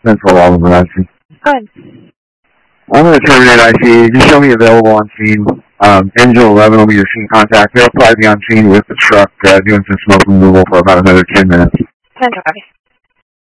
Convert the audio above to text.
Central Oliver IC. Good. I'm going to terminate IC. Just show me available on scene. Engine 11 will be your scene contact. They'll probably be on scene with the truck doing some smoke removal for about another 10 minutes. 10 copy.